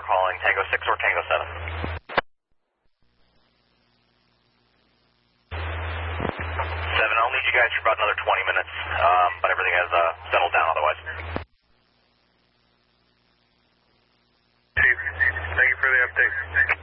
calling Tango 6 or Tango 7. I'll need you guys for about another 20 minutes, but everything has settled down otherwise. Chief, thank you for the update.